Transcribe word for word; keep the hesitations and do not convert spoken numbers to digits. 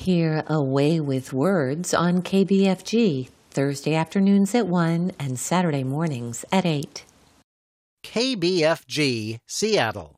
Hear A Way with Words on K B F G, Thursday afternoons at one and Saturday mornings at eight. K B F G, Seattle.